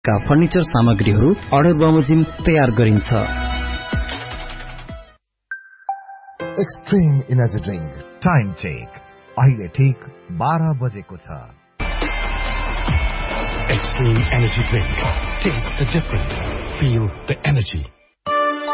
का फर्निचर सामग्रीहरू अर्डर बमोजिम तयार गरिन्छ। Extreme energy drink time check अहिले ठीक 12 बजेको छ। Extreme energy drink. Taste the difference. Feel the energy.